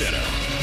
Center.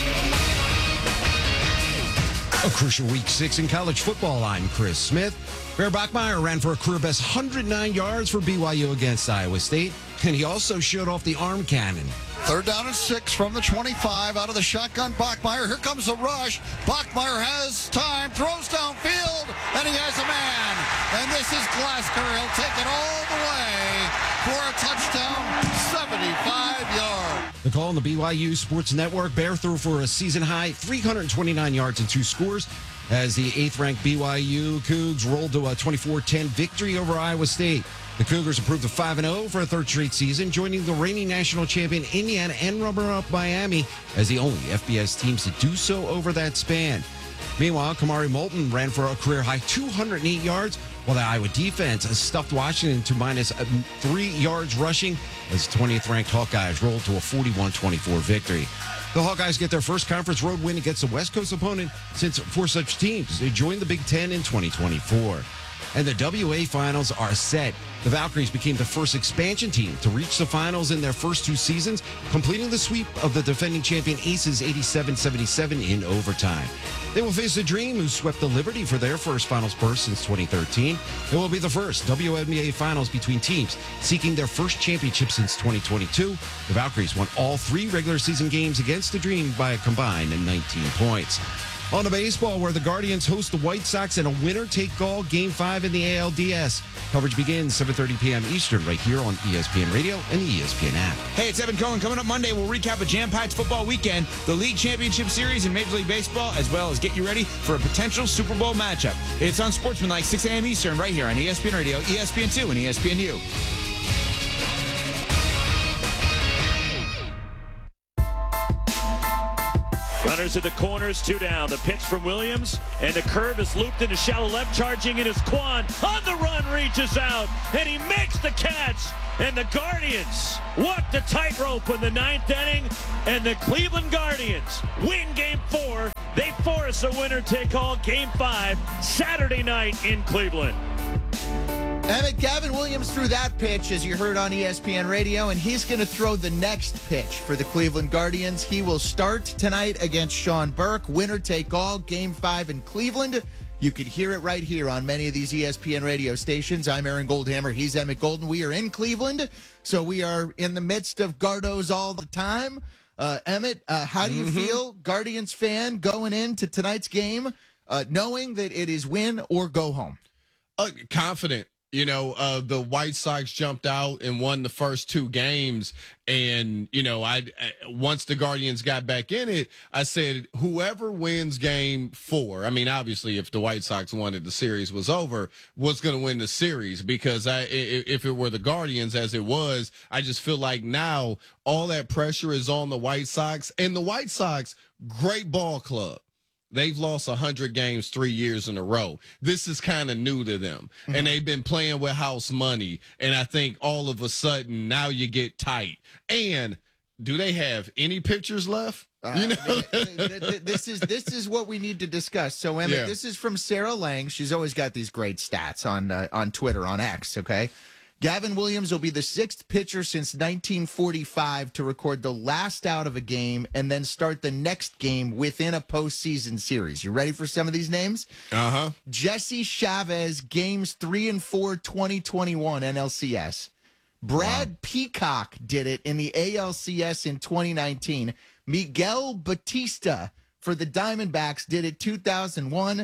A crucial Week 6 in college football. I'm Chris Smith. Bear Bachmeier ran for a career best 109 yards for BYU against Iowa State, and he also showed off the arm cannon. 3rd down and 6 from the 25 out of the shotgun. Bachmeier, here comes the rush. Bachmeier has time, throws downfield, and he has a man. And this is Glasgow. He'll take it all the way for a touchdown, 75 yards. The call on the BYU Sports Network. Bear threw for a season-high 329 yards and 2 scores as the 8th-ranked BYU Cougs rolled to a 24-10 victory over Iowa State. The Cougars improved to 5-0 for a 3rd straight season, joining the reigning national champion Indiana and runner-up Miami as the only FBS teams to do so over that span. Meanwhile, Kamari Moulton ran for a career-high 208 yards, while the Iowa defense stuffed Washington to minus 3 yards rushing as 20th-ranked Hawkeyes rolled to a 41-24 victory. The Hawkeyes get their first conference road win against a West Coast opponent since 4 such teams joined the Big Ten in 2024. And the WA finals are set. The Valkyries became the first expansion team to reach the finals in their first 2 seasons, completing the sweep of the defending champion Aces 87-77 in overtime. They will face the Dream, who swept the Liberty for their first finals berth since 2013. It will be the first WNBA finals between teams seeking their first championship since 2022. The Valkyries won all 3 regular season games against the Dream by a combined 19 points. On to baseball, where the Guardians host the White Sox in a winner-take-all Game 5 in the ALDS. Coverage begins 7:30 p.m. Eastern right here on ESPN Radio and the ESPN app. Hey, it's Evan Cohen. Coming up Monday, we'll recap a jam-packed football weekend, the League Championship Series in Major League Baseball, as well as get you ready for a potential Super Bowl matchup. It's on Sportsmanlike, 6 a.m. Eastern, right here on ESPN Radio, ESPN2, and ESPNU. Runners at the corners, 2 down. The pitch from Williams, and the curve is looped into shallow left, charging in his Quan. On the run, reaches out, and he makes the catch. And the Guardians walk the tightrope in the 9th inning, and the Cleveland Guardians win Game 4. They force a winner-take-all Game 5 Saturday night in Cleveland. Emmett, Gavin Williams threw that pitch, as you heard on ESPN Radio, and he's going to throw the next pitch for the Cleveland Guardians. He will start tonight against Sean Burke. Winner take all, Game 5 in Cleveland. You could hear it right here on many of these ESPN radio stations. I'm Aaron Goldhammer. He's Emmett Golden. We are in Cleveland, so we are in the midst of Gardos all the time. Emmett, how do you feel, Guardians fan, going into tonight's game, knowing that it is win or go home? Confident. You know, the White Sox jumped out and won the first 2 games. And, you know, once the Guardians got back in it, I said, whoever wins Game 4, I mean, obviously, if the White Sox wanted the series was over, was going to win the series. Because if it were the Guardians, as it was, I just feel like now all that pressure is on the White Sox. And the White Sox, great ball club. They've lost 100 games 3 years in a row. This is kind of new to them. And they've been playing with house money. And I think all of a sudden now you get tight. And do they have any pitchers left? You know? This is what we need to discuss. So, Emmett, This is from Sarah Lang. She's always got these great stats on Twitter, on X, okay? Gavin Williams will be the 6th pitcher since 1945 to record the last out of a game and then start the next game within a postseason series. You ready for some of these names? Uh-huh. Jesse Chavez, games 3 and 4, 2021 NLCS. Brad Peacock did it in the ALCS in 2019. Miguel Batista for the Diamondbacks did it 2001.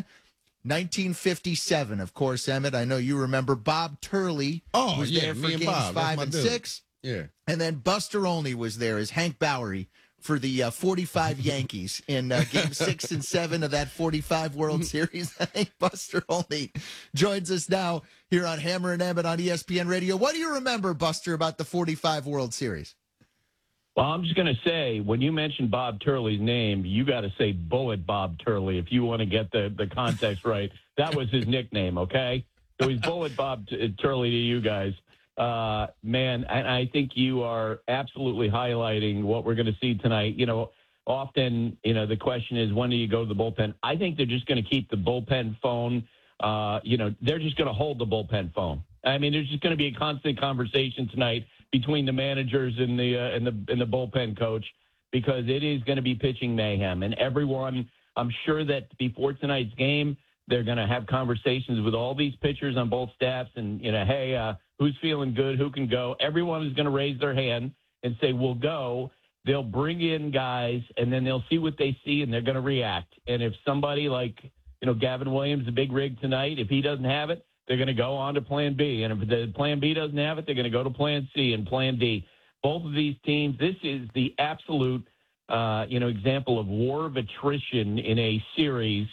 1957, of course, Emmett. I know you remember Bob Turley was there for games 5 and 6. Yeah. And then Buster Olney was there as Hank Bowery for the 45 Yankees in game 6 and 7 of that 45 World Series. I think Buster Olney joins us now here on Hammer and Emmett on ESPN Radio. What do you remember, Buster, about the 45 World Series? Well, I'm just going to say, when you mentioned Bob Turley's name, you got to say Bullet Bob Turley if you want to get the context right. That was his nickname, okay? So he's Bullet Bob Turley to you guys. Man, and I think you are absolutely highlighting what we're going to see tonight. You know, often, you know, the question is, when do you go to the bullpen? I think they're just going to keep the bullpen phone. They're just going to hold the bullpen phone. I mean, there's just going to be a constant conversation tonight between the managers and the bullpen coach. because it is going to be pitching mayhem. And everyone, I'm sure that before tonight's game, they're going to have conversations with all these pitchers on both staffs and, hey, who's feeling good, who can go. Everyone is going to raise their hand and say, we'll go. They'll bring in guys, and then they'll see what they see, and they're going to react. And if somebody like, Gavin Williams, the big rig tonight, if he doesn't have it, they're going to go on to plan B. And if the plan B doesn't have it, they're going to go to plan C and plan D. Both of these teams, this is the absolute, example of war of attrition in a series.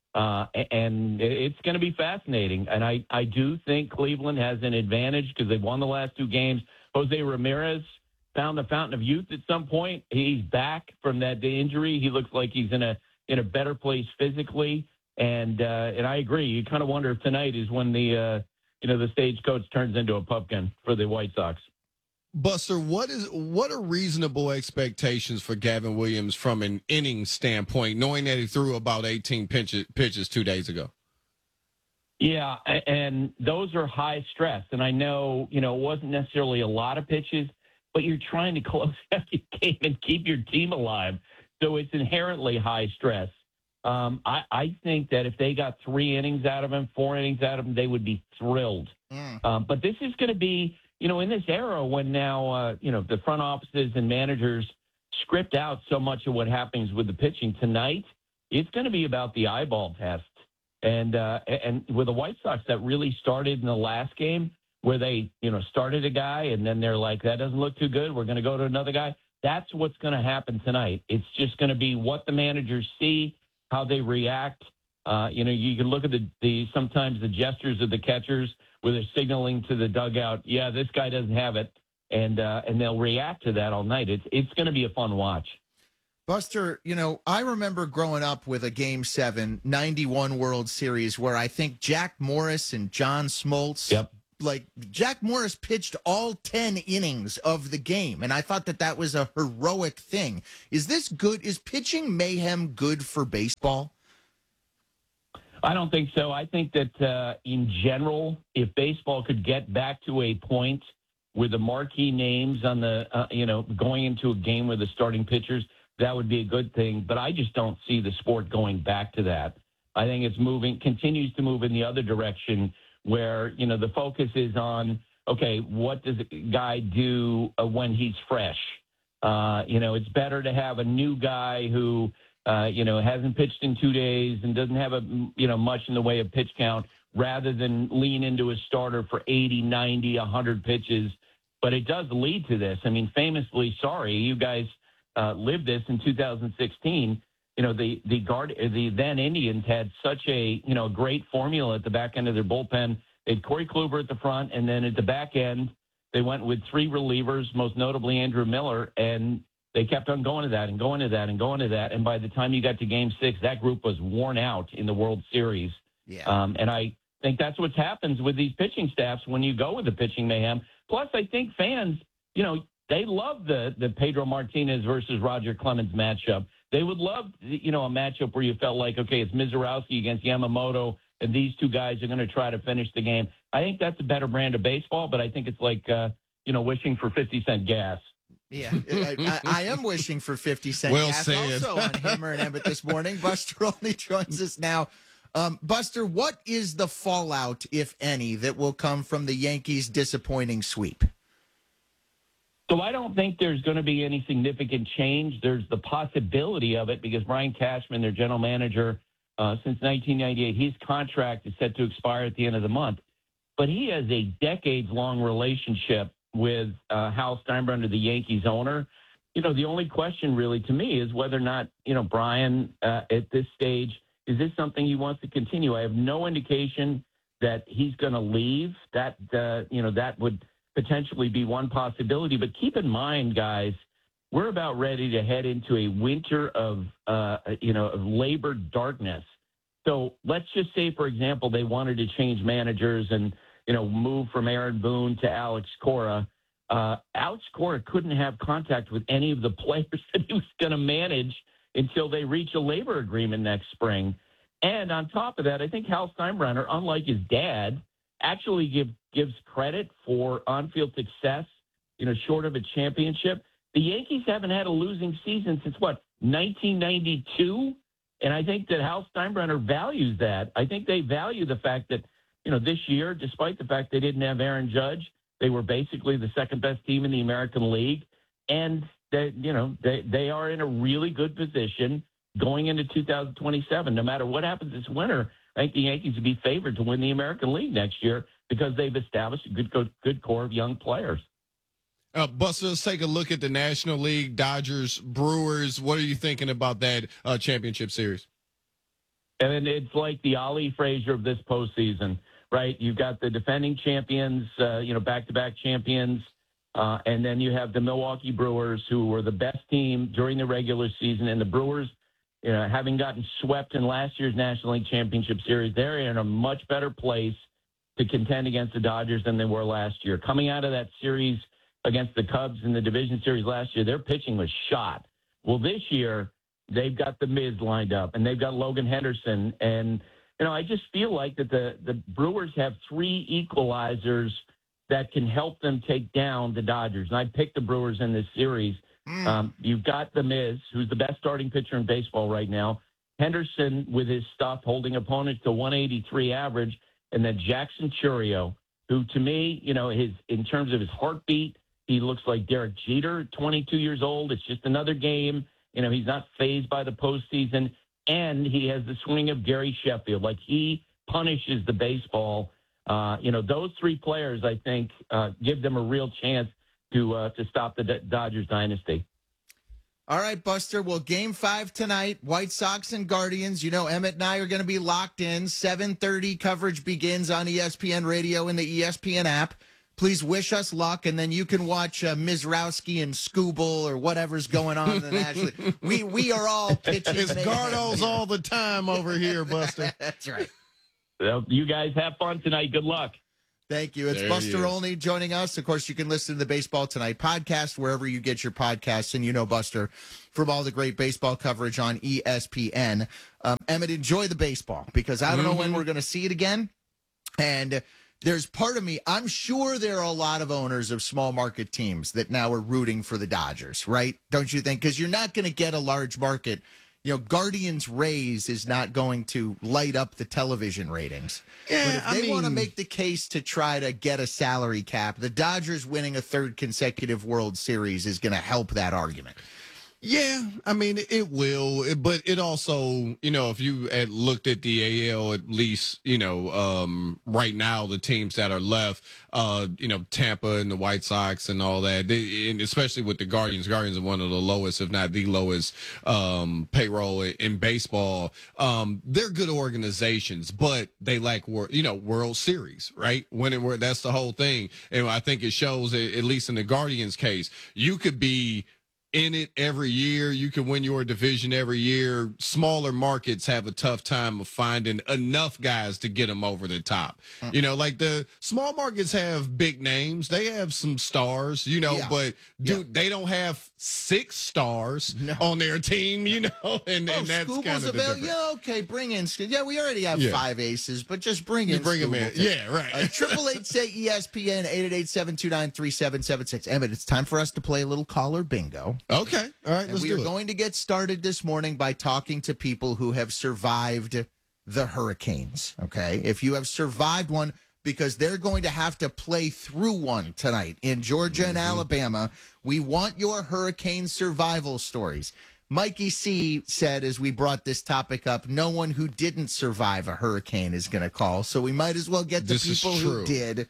And it's going to be fascinating. And I do think Cleveland has an advantage because they've won the last two games. Jose Ramirez found the fountain of youth at some point. He's back from that injury. He looks like he's in a better place physically. And I agree. You kind of wonder if tonight is when the stagecoach turns into a pumpkin for the White Sox. Buster, what are reasonable expectations for Gavin Williams from an inning standpoint, knowing that he threw about 18 pitches 2 days ago? Yeah, and those are high stress. And I know, it wasn't necessarily a lot of pitches, but you're trying to close out your game and keep your team alive. So it's inherently high stress. I think that if they got 3 innings out of him, 4 innings out of him, they would be thrilled. But this is going to be, in this era when now, the front offices and managers script out so much of what happens with the pitching tonight, it's going to be about the eyeball test. And with the White Sox, that really started in the last game where they, started a guy and then they're like, that doesn't look too good. We're going to go to another guy. That's what's going to happen tonight. It's just going to be what the managers see, how they react. You can look at sometimes the gestures of the catchers where they're signaling to the dugout, yeah, this guy doesn't have it, and they'll react to that all night. It's going to be a fun watch. Buster, I remember growing up with a Game 7, 91 World Series where I think Jack Morris and John Smoltz, Jack Morris pitched all 10 innings of the game, and I thought that was a heroic thing. Is this good? Is pitching mayhem good for baseball? I don't think so. I think that in general, if baseball could get back to a point with the marquee names on the, going into a game with the starting pitchers, that would be a good thing. But I just don't see the sport going back to that. I think it's continues to move in the other direction where, the focus is on, okay, what does a guy do when he's fresh? It's better to have a new guy who, hasn't pitched in 2 days and doesn't have much in the way of pitch count rather than lean into a starter for 80, 90, 100 pitches. But it does lead to this. I mean, famously, you guys lived this in 2016. The then Indians had such a, great formula at the back end of their bullpen. They had Corey Kluber at the front, and then at the back end, they went with 3 relievers, most notably Andrew Miller, and they kept on going to that and going to that and going to that. And by the time you got to Game 6, that group was worn out in the World Series. Yeah. And I think that's what happens with these pitching staffs when you go with the pitching mayhem. Plus, I think fans, they love the Pedro Martinez versus Roger Clemens matchup. They would love, a matchup where you felt like, okay, it's Mizorowski against Yamamoto, and these two guys are going to try to finish the game. I think that's a better brand of baseball, but I think it's like, wishing for 50-cent gas. Yeah, I am wishing for 50 cent gas also on Hammer and Emmett this morning. Buster Olney joins us now. Buster, what is the fallout, if any, that will come from the Yankees' disappointing sweep? So I don't think there's going to be any significant change. There's the possibility of it because Brian Cashman, their general manager, since 1998, his contract is set to expire at the end of the month. But he has a decades-long relationship with Hal Steinbrenner, the Yankees owner. The only question really to me is whether or not, Brian, at this stage, is this something he wants to continue? I have no indication that he's going to leave. That would potentially be one possibility. But keep in mind, guys, we're about ready to head into a winter of labor darkness. So let's just say, for example, they wanted to change managers and, move from Aaron Boone to Alex Cora. Alex Cora couldn't have contact with any of the players that he was going to manage until they reach a labor agreement next spring. And on top of that, I think Hal Steinbrenner, unlike his dad, actually gives credit for on-field success, short of a championship. The Yankees haven't had a losing season since, 1992? And I think that Hal Steinbrenner values that. I think they value the fact that, this year, despite the fact they didn't have Aaron Judge, they were basically the second-best team in the American League. And, they are in a really good position going into 2027. No matter what happens this winter, I think the Yankees would be favored to win the American League next year because they've established a good core of young players. Buster, let's take a look at the National League, Dodgers, Brewers. What are you thinking about that championship series? And it's like the Ali Frazier of this postseason, right? You've got the defending champions, back-to-back champions, and then you have the Milwaukee Brewers, who were the best team during the regular season. And the Brewers, having gotten swept in last year's National League Championship Series, they're in a much better place to contend against the Dodgers than they were last year. Coming out of that series against the Cubs in the division series last year, their pitching was shot. Well, this year, they've got the Miz lined up, and they've got Logan Henderson. And, I just feel like that the Brewers have three equalizers that can help them take down the Dodgers. And I picked the Brewers in this series. You've got the Miz, who's the best starting pitcher in baseball right now. Henderson, with his stuff, holding opponents to 183 average. And then Jackson Chourio, who to me, in terms of his heartbeat, he looks like Derek Jeter, 22 years old. It's just another game. He's not fazed by the postseason. And he has the swing of Gary Sheffield. Like, he punishes the baseball. Those three players, I think, give them a real chance to stop the Dodgers dynasty. All right, Buster. Well, Game 5 tonight, White Sox and Guardians. Emmett and I are going to be locked in. 7:30 coverage begins on ESPN Radio and the ESPN app. Please wish us luck, and then you can watch Mizrowski and Scooble or whatever's going on in the National League. We are all pitching. It's Gardos all the time over here, Buster. That's right. Well, you guys have fun tonight. Good luck. Thank you. It's There Buster Olney joining us. Of course, you can listen to the Baseball Tonight podcast wherever you get your podcasts. And Buster from all the great baseball coverage on ESPN. Emmett, enjoy the baseball because I don't know when we're going to see it again. And there's part of me, I'm sure there are a lot of owners of small market teams that now are rooting for the Dodgers, right? Don't you think? Because you're not going to get a large market. Guardians Rays is not going to light up the television ratings. Yeah, but if they want to make the case to try to get a salary cap, the Dodgers winning a third consecutive World Series is going to help that argument. Yeah, it will, but it also, if you had looked at the AL, at least, right now, the teams that are left, Tampa and the White Sox and all that, and especially with the Guardians are one of the lowest, if not the lowest, payroll in baseball. They're good organizations, but they lack, World Series, right? That's the whole thing. And I think it shows, at least in the Guardians case, you could be in it every year. You can win your division every year. Smaller markets have a tough time of finding enough guys to get them over the top. Like the small markets have big names. They have some stars, but they don't have 6 stars on their team, and that's kind of the difference. Yeah, okay, bring in. Yeah, we already have 5 aces, but just bring in. Bring them in. Yeah, right. 888-SAY-ESPN, 888-729-3776. Emmett, it's time for us to play a little caller bingo. Okay. All right, let's do it. We are going to get started this morning by talking to people who have survived the hurricanes, okay? If you have survived one, because they're going to have to play through one tonight in Georgia and Alabama. We want your hurricane survival stories. Mikey C. said, as we brought this topic up, no one who didn't survive a hurricane is going to call, so we might as well get the people who did.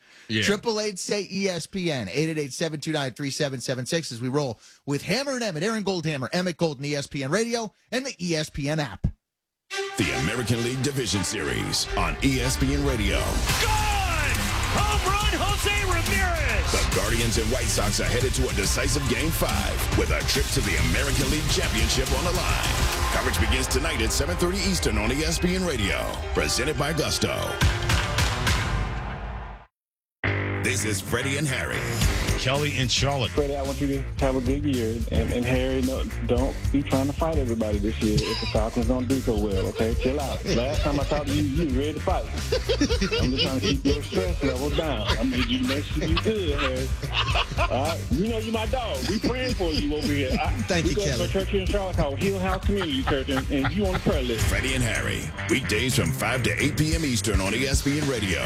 888-SAY-ESPN, 888-729-3776 as we roll with Hammer and Emmett, Aaron Goldhammer, Emmett Golden, ESPN Radio, and the ESPN app. The American League Division Series on ESPN Radio. Gone! Home run, Jose Ramirez! The Guardians and White Sox are headed to a decisive Game 5 with a trip to the American League Championship on the line. Coverage begins tonight at 7:30 Eastern on ESPN Radio. Presented by Gusto. This is Freddie and Harry. Kelly in Charlotte. Freddie, I want you to have a good year. And Harry, no, don't be trying to fight everybody this year if the Falcons don't do so well, okay? Chill out. Last time I talked to you, you were ready to fight. I'm just trying to keep your stress level down. I need you to make sure you good, Harry. All right? You know you my dog. We praying for you over here. Thank you, Kelly. We go to a church here in Charlotte called Hill House Community Church, and you on the prayer list. Freddie and Harry, weekdays from 5 to 8 p.m. Eastern on ESPN Radio.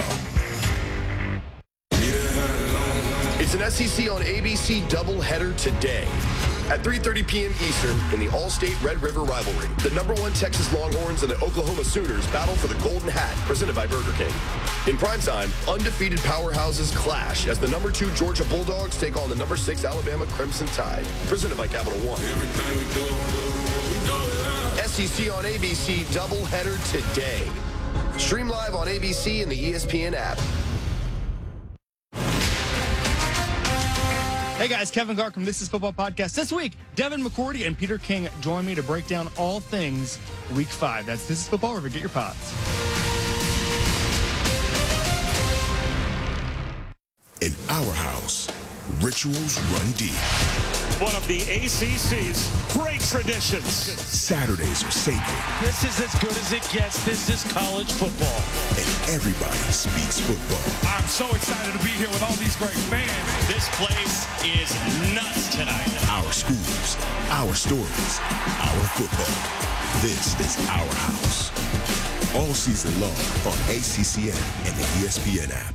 It's an SEC on ABC doubleheader today. At 3:30 p.m. Eastern in the All-State Red River rivalry, the #1 Texas Longhorns and the Oklahoma Sooners battle for the Golden Hat, presented by Burger King. In primetime, undefeated powerhouses clash as the #2 Georgia Bulldogs take on the #6 Alabama Crimson Tide, presented by Capital One. SEC on ABC doubleheader today. Stream live on ABC and the ESPN app. Hey guys, Kevin Gark from This Is Football Podcast. This week, Devin McCourty and Peter King join me to break down all things Week 5. That's This Is Football, wherever you get your pods. In our house, rituals run deep. One of the ACC's great traditions. Saturdays are sacred. This is as good as it gets. This is college football. And everybody speaks football. I'm so excited to be here with all these great fans. This place is nuts tonight. Our schools, our stories, our football. This is our house. All season long on ACCN and the ESPN app.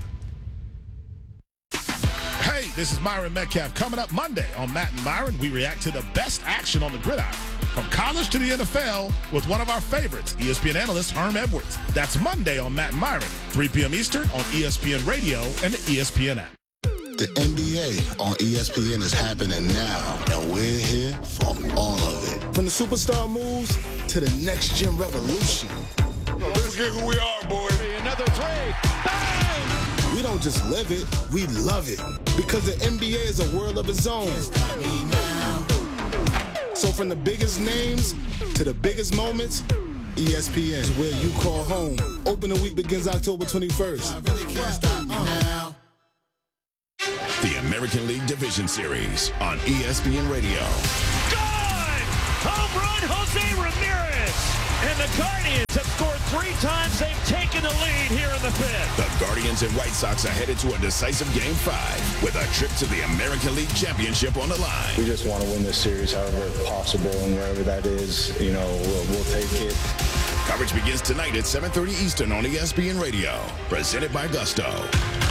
Hey, this is Myron Metcalf. Coming up Monday on Matt and Myron, we react to the best action on the gridiron. From college to the NFL with one of our favorites, ESPN analyst Herm Edwards. That's Monday on Matt and Myron, 3 p.m. Eastern on ESPN Radio and the ESPN app. The NBA on ESPN is happening now, and we're here for all of it. From the superstar moves to the next-gen revolution. Let's get who we are, boy. Another three. Bang! We don't just live it, we love it. Because the NBA is a world of its own. So from the biggest names to the biggest moments, ESPN is where you call home. Opening week begins October 21st. I really can't stop me now. The American League Division Series on ESPN Radio. Good! Home run, Jose Ramirez! And the Guardians have scored 3 times. They've taken the lead here in the 5th. The Guardians and White Sox are headed to a decisive Game 5 with a trip to the American League Championship on the line. We just want to win this series however possible, and wherever that is, you know, we'll take it. Coverage begins tonight at 7:30 Eastern on ESPN Radio. Presented by Gusto.